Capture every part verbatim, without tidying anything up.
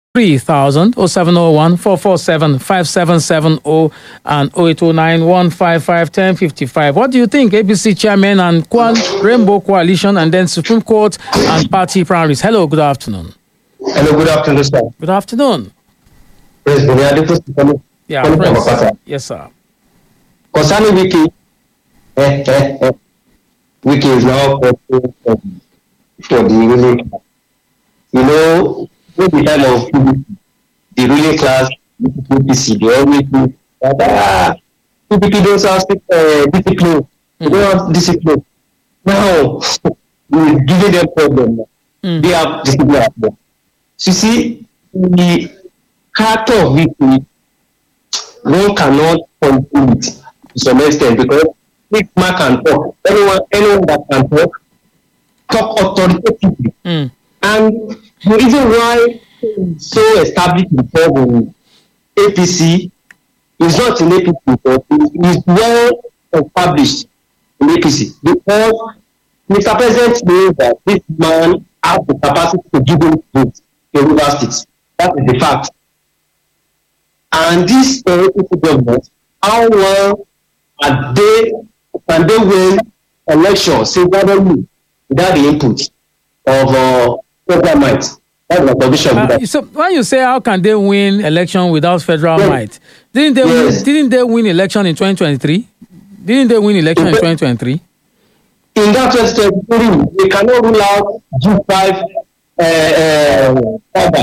three thousand, oh seven oh one, four four seven, five seven seven oh and oh eight oh nine, one five five, one oh five five. What do you think, A B C chairman and Qual Rainbow Coalition and then Supreme Court and party primaries? Hello, good afternoon. Hello, good afternoon, sir. Good afternoon. Praise God. Yeah, Prince. Yes, sir. Concerning Wiki, eh, eh, eh, Wiki is now for the ruling class. You know, at the time of the ruling class, U P C, they always do that. Ah, U P P don't have uh, discipline. They don't have discipline. Now, we're giving them problem. Mm. They have discipline at them. So, you see, the character of Wiki, one cannot control it to some extent because this man can talk. Anyone, anyone that can talk, talk authoritatively. Mm. And the reason why it's so established before the A P C is not in A P C, but it is well established in A P C because Mister President knows that this man has the capacity to give him votes in River State. That is the fact. And this uh, A P C government, how well are they, can they win elections single-handedly without the input of uh, federal might? That's the position. Uh, so when you say how can they win election without federal yes. might, didn't they yes. win, didn't they win election in twenty twenty-three? Didn't they win election in, in twenty twenty-three? In that twenty twenty-three, they cannot rule out G five uh, uh,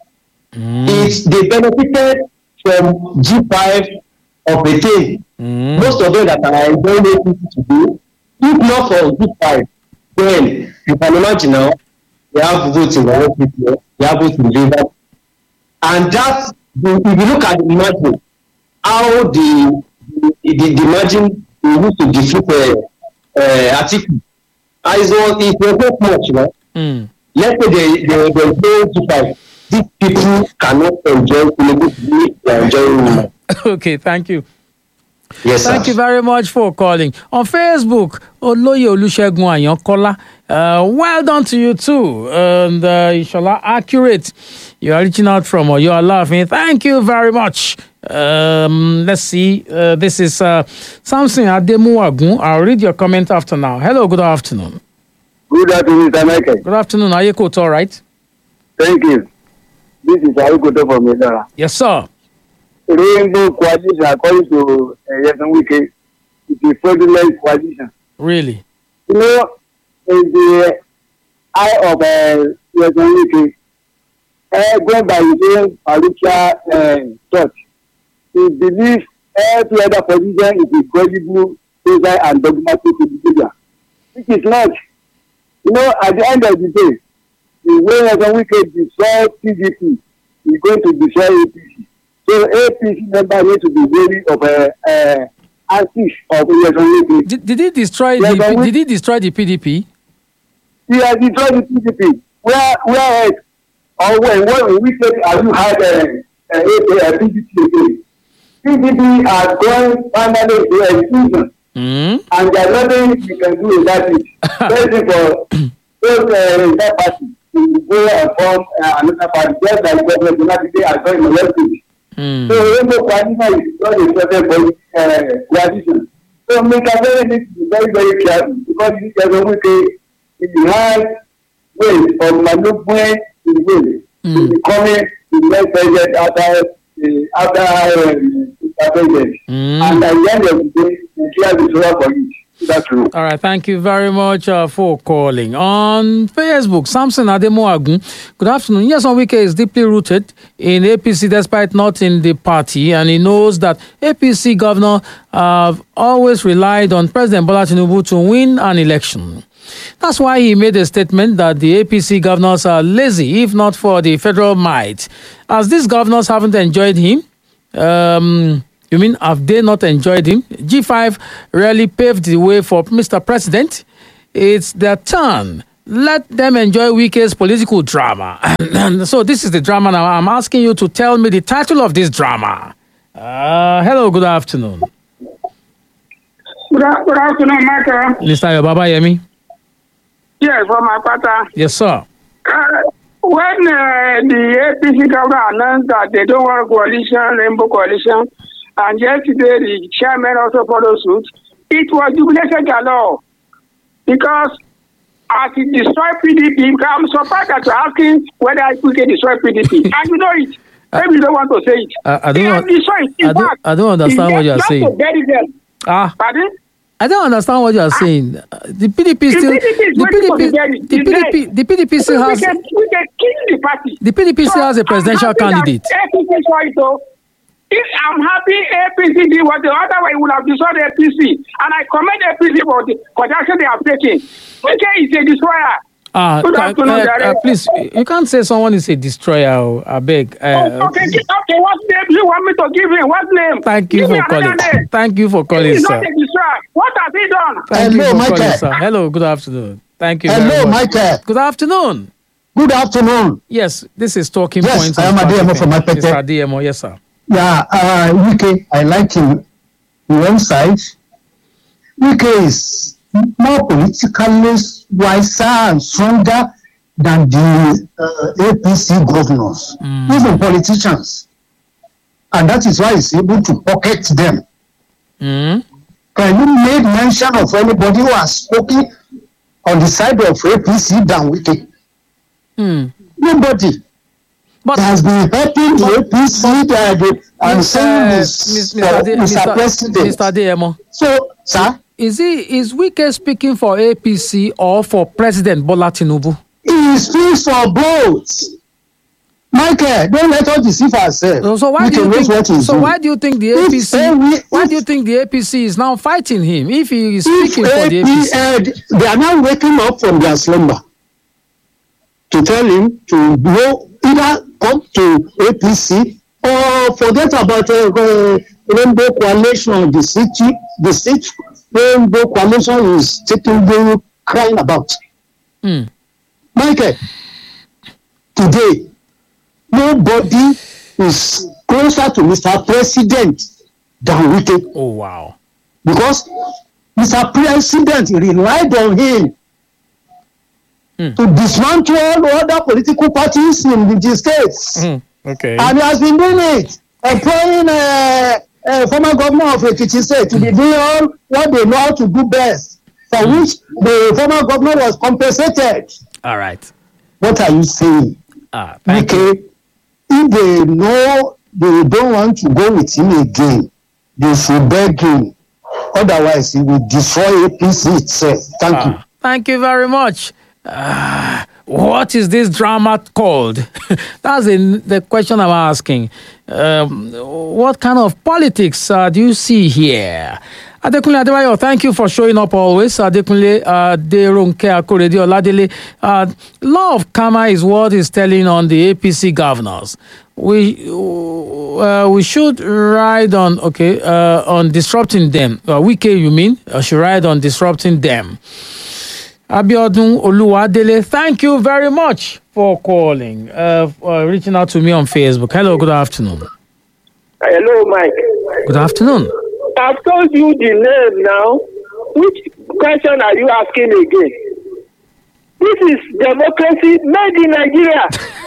mm. It's they benefited from G five of the thing. Mm. Most of them that are enjoying A P C today, if not for G five, then you can imagine now, they have votes in the whole people, they have votes in Labour. And that, if you look at the margin, how the, the, the, the margin they used to defeat the uh, article, uh, it was, it was not much, you know. Mm. Let's say they, they, they go G five. These people cannot enjoy Tinubu, they are enjoying. Okay, thank you. Yes, Thank sir. you very much for calling. On Facebook, Oloye Olusegun Ayankola, uh, well done to you too. And uh, Ishola, accurate. You are reaching out from or you are laughing. Thank you very much. Um, let's see. Uh, this is uh, Samson Ademuwagun. I'll read your comment after now. Hello, good afternoon. Good afternoon, Mister Michael. Good afternoon. Are you all right? Thank you. This is Ayukoto from Medara. Yes, sir. Rainbow Coalition, according to uh, Yeson Wike, it's a fraudulent coalition. Really? You know, in the eye of uh, Yeson Wike, uh, going by his own parochial uh, church, he believes every other position is a credible, social, and dogmatic individual, which is not. You know, at the end of the day, the way Yeson Wike destroy P D P is going to destroy A P C. So A P C member need to be wary of a uh, uh, antics of Yeson Wike. Did, did he destroy the Wike, did he destroy the P D P? He has destroyed the P D P. Where where else? Or when when we say have you had a, a, a, a P D P again? P D P has gone finally to extinction. Mm. And there's nothing you can do in that it. Waiting for those uh, that party to go and form uh, another party, just like Governor Donatide has done in the West State. Mm. So Rainbow Coalition is not a certain uh, coalition. So Mister President needs to be very, very careful because this is a wicked in the high way of maneuvering in the way to becoming the next president after the after um, president. Mm. And at the end of the day, Nigeria is over for it. That's true. All right, thank you very much uh, for calling. On Facebook, Samson Ademuwagun, good afternoon. Yeson Wike is deeply rooted in A P C despite not in the party, and he knows that A P C governor have always relied on President Bola Tinubu to win an election. That's why he made a statement that the A P C governors are lazy, if not for the federal might. As these governors haven't enjoyed him, um... You mean, have they not enjoyed him? G five really paved the way for Mister President. It's their turn. Let them enjoy Wike's political drama. And so this is the drama now. I'm asking you to tell me the title of this drama. Uh, hello, good afternoon. Good, good afternoon, Michael. Mister Yobaba Yemi. Yes, from my father. Yes, sir. Uh, when uh, the A P C government announced that they don't want a coalition, rainbow coalition, and yesterday the chairman also followed suit, it was jubilated galore because as it destroyed P D P, I'm surprised that you're asking whether we can destroy P D P. And you know it. Maybe you don't want to say it. I, I don't. It destroyed. In I don't. fact, I don't understand what you are it's saying. not to bury them. Ah. Pardon? I don't understand what you are saying. Uh, The P D P The still. P D P is The waiting for P D P. the very- The the P D P. very- The P D P still we has. can, we can kill the party. The P D P still has a presidential I'm happy candidate. That A P C saw it, though. If I'm happy A P C did what the other way would have destroyed A P C, and I commend A P C for the for the action they have taken. Wike is a destroyer. Ah, Good uh, afternoon, uh, Jare. uh, please, you can't say someone is a destroyer. oh, I beg. Uh, Oh, okay, okay, what name do you want me to give him? What name? Thank you Give me for another calling. name. Thank you for calling, He's sir. not a destroyer. What has he done? Thank you Hello, for Michael. calling, sir. Hello, good afternoon. Thank you. Hello, very much. Michael. Good afternoon. Good afternoon. Yes, this is Talking Yes, Points. I on am Spark Adeyemo F M. from Apete. Mister Adeyemo, yes, sir. Yeah, uh, Wike, I like him. One side, Wike is more politically wiser and stronger than the uh, A P C governors, Mm. even politicians. And that is why he's able to pocket them. Mm. Can you make mention of anybody who has spoken on the side of A P C than Wike? Mm. Nobody. But Has been helping the A P C that they- and Mister saying uh, this Mis- for Mister Ade- Mister Mister President. Mister Adeyemo, So, sir, is he is Wike speaking for A P C or for President Bola Tinubu? he speaks for both. Michael, don't let us deceive ourselves. So, so why We do you can know think? what he's So doing. why do you think the If A P C? any- Why if- do you think the A P C is now fighting him if he is If speaking for the A P C? uh, they are now waking up from their slumber to tell him to go either come to A P C or forget about uh, uh, Rainbow Coalition. The city, the city Rainbow Coalition is taking them crying about. Mm. Michael, today, nobody is closer to Mister President than Wike Oh wow. because Mister President relied on him Mm. to dismantle all other political parties in the states. Mm. Okay. And he has been doing it, employing uh, uh, former governor of Ekiti State to be doing all what they know how to do best, for which the former governor was compensated. All right. What are you saying? Ah, thank you. Okay, if they know they don't want to go with him again, they should beg him. Otherwise, he will destroy A P C itself. Thank you. Ah, thank you very much. Ah, what is this drama called? That's the, the question I'm asking. Um, what kind of politics uh, do you see here? Adekunle Adebayo, thank you for showing up always. Adekunle Aderonke Akorede Oladele. Uh, law of karma is what is telling on the A P C governors. We uh, we should ride on okay uh, on disrupting them. Uh, Wike, you mean? Uh, should ride on disrupting them. Abiodun Oluwadele, thank you very much for calling, uh, uh, reaching out to me on Facebook. Hello, good afternoon. Hello, Mike. Good afternoon. I've told you the name now. Which question are you asking again? This is democracy made in Nigeria.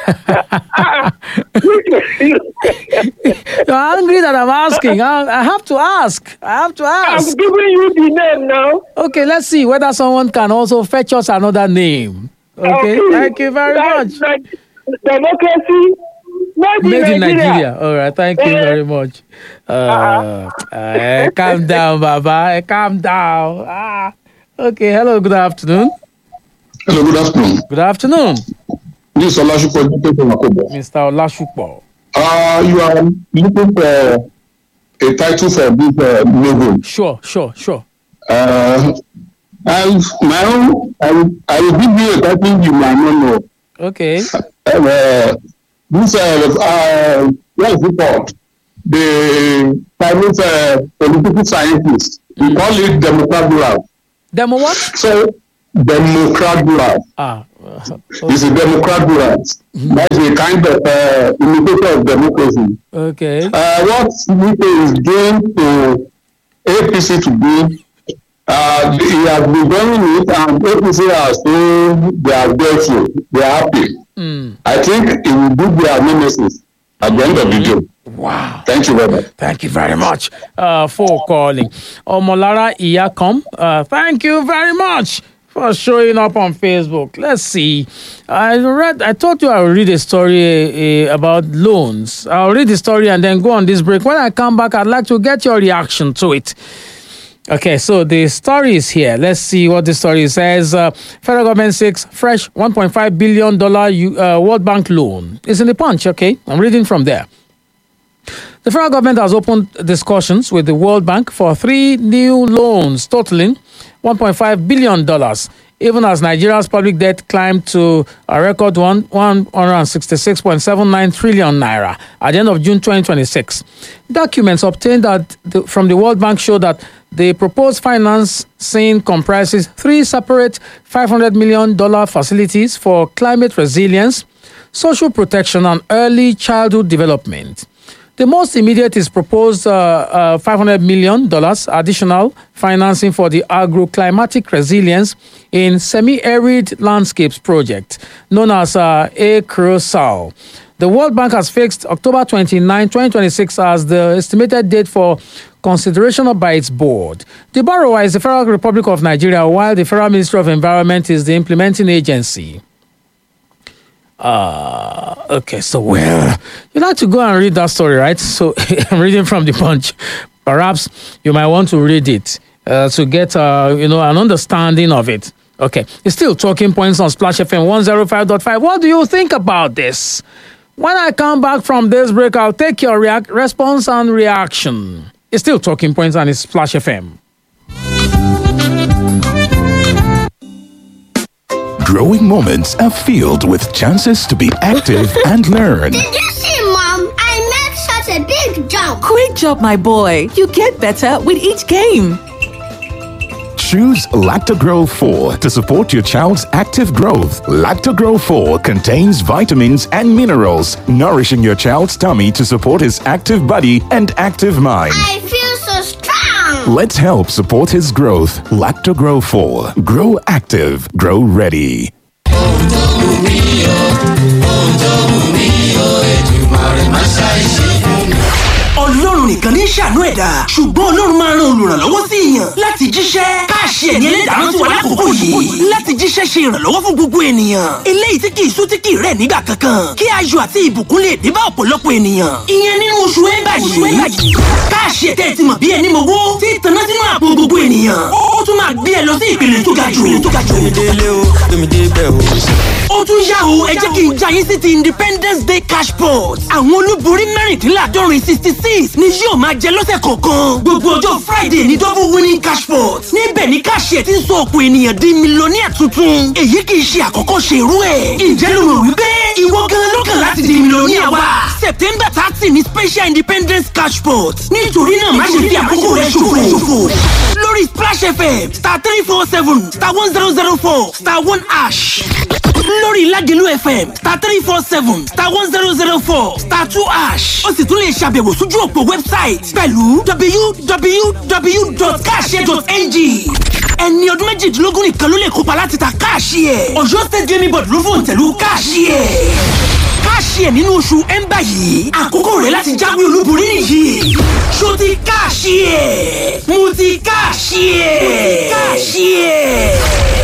You're angry that I'm asking. I, I have to ask. I have to I'm ask. giving you the name now. Okay, let's see whether someone can also fetch us another name. Okay, thank you very That's much. like democracy made, Made in in Nigeria. Nigeria. All right, thank you very much. Uh, uh, calm down, Baba. Calm down. Ah. Okay, hello, good afternoon. Hello, good afternoon. Good afternoon, This is Olashupo from Akobo. Mister Olashupo. Uh, you are looking for a title for this uh, novel. Sure, sure, sure. Uh, I, my own, I, will- I will give you a title you might not know. Okay. Uh, this, uh, uh, what is it called? The Chinese uh, political scientist. We call it Democrat. Demo what? So, Democrat. Ah. Uh, It's a Democrat. That's a kind of uh, imitator of democracy. okay. Uh, what Wike is doing to A P C to do, uh, he has been doing it, and A P C has told they are grateful, they are happy. Mm. I think it will do their nemesis at the end of the day. Wow. Thank you very much. Thank you very much uh, for calling. Omolara Iyakom, uh, thank you very much for showing up on Facebook. Let's see. I read. I told you I will read a story uh, about loans. I'll read the story and then go on this break. When I come back, I'd like to get your reaction to it. Okay, so the story is here. Let's see what the story says. Uh, federal government seeks fresh one point five billion dollars uh, World Bank loan. It's in the Punch, okay? I'm reading from there. The federal government has opened discussions with the World Bank for three new loans totaling one point five billion dollars, even as Nigeria's public debt climbed to a record one hundred sixty-six point seven nine trillion naira at the end of June twenty twenty-six. Documents obtained at the, from the World Bank show that the proposed financing comprises three separate five hundred million dollars facilities for climate resilience, social protection, and early childhood development. The most immediate is proposed uh, uh, five hundred million dollars additional financing for the agroclimatic resilience in semi-arid landscapes project, known as uh, ACROSAL. The World Bank has fixed October twenty-ninth, twenty twenty-six as the estimated date for consideration by its board. The borrower is the Federal Republic of Nigeria, while the Federal Ministry of Environment is the implementing agency. Uh, okay, so well, you like to go and read that story, right? So I'm reading from the Punch. Perhaps you might want to read it uh, to get, uh, you know, an understanding of it. Okay, it's still Talking Points on Splash F M one oh five point five. What do you think about this? When I come back from this break, I'll take your react response and reaction. It's still Talking Points and it's Splash F M. Growing moments are filled with chances to be active and learn. Did you see, Mom? I made such a big jump. Great job, my boy. You get better with each game. Choose Lactogro four to support your child's active growth. Lactogro four contains vitamins and minerals, nourishing your child's tummy to support his active body and active mind. I feel so strong. Let's help support his growth. Lactogro four. Grow active. Grow ready. Ọlọ́run nìkan ní ṣàánú ẹ̀dá ṣùgbọ́n Ọlọ́run máa ran olùrànlọ́wọ́ sí èèyàn láti jíṣẹ́ káàṣì ẹ̀ní ẹlẹ́dàá rántí wa lákòókò yìí láti jíṣẹ́ ṣe ìrànlọ́wọ́ fún gbogbo ènìyàn eléyìí tí kì í sú tí kì í rẹ̀ nígbà kankan kí ayọ̀ àti ìbùkún lè dé bá ọ̀pọ̀lọpọ̀ ènìyàn ìyẹn nínú oṣù ẹ̀ńbà yìí káàṣì ẹ̀tẹ́ ti mọ̀ bí ẹni mọ̀wó tí ìtànná sínú àpò gbogbo ènìyàn ó tún máa gbé ẹ lọ sí ìpele tó ga jù ó tún yá o ẹ jẹ́ kí n já yín sí ti Independence Day cash pot àwọn olúborí mẹ́rìndínláàdọ́rin sixty six ni yóò máa jẹ lọ́sẹ̀ kọ̀ọ̀kan gbogbo ọjọ́ Friday ní double winning cash pot níbẹ̀ ni káṣíẹ̀ ti ń sọ ọ̀pọ̀ ènìyàn di mílíọ̀nìyà tuntun èyí kì í ṣe àkọ́kọ́ ṣe irú ẹ̀ ǹjẹ́ ló rò wípé ìwọ gan ló kàn láti di mílíọ̀nìyà wa September thirty ni special Independence cash pot nítorí náà má ṣe fi àkókò rẹ ṣòfò lórí Splash F M star three four seven star one zero zero four star one ash lórí Lagelu F M star three four seven star one zero zero four star two ash ó sì tún lè ṣàbẹ̀wò sójú òpó wẹ́bsáìtì pẹ̀lú w w w dot cashier dot n g ẹni ọdún méjìdínlógún nìkan ló lè kópa láti ta káàṣì ẹ̀ Ọ̀yọ́ State Gaming Board ló fòun tẹ̀lú káàṣì ẹ̀ káàṣì ẹ̀ nínú oṣù ẹ̀ńbà yìí àkókò rẹ̀ láti jáwé olúborí nìyí ṣó ti káàṣì ẹ̀ mo ti káàṣì ẹ̀ káàṣì ẹ̀.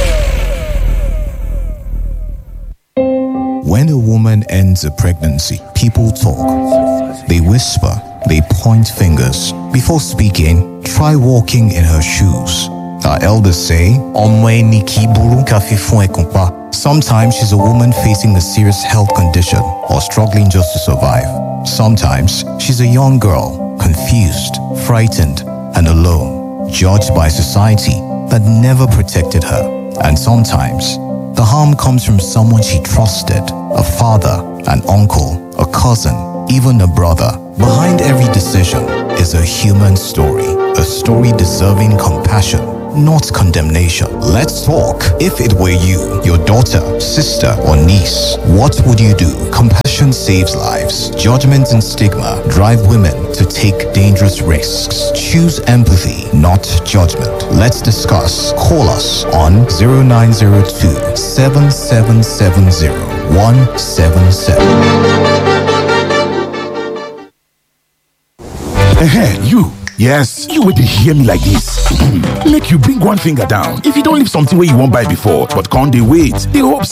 When a woman ends a pregnancy, people talk. They whisper, they point fingers. Before speaking, try walking in her shoes. Our elders say, sometimes she's a woman facing a serious health condition or struggling just to survive. Sometimes she's a young girl, confused, frightened, and alone, judged by society that never protected her. And sometimes the harm comes from someone she trusted, a father, an uncle, a cousin, even a brother. Behind every decision is a human story, a story deserving compassion, not condemnation. Let's talk. If it were you, your daughter, sister, or niece, what would you do? Compassion saves lives. Judgment and stigma drive women to take dangerous risks. Choose empathy, not judgment. Let's discuss. Call us on zero nine zero two, seven seven seven zero one seven seven. Ehen, you. Yes, you will hear me like this. Make you bring one finger down. If you don't leave something where you won't buy before, but can't they wait? They hope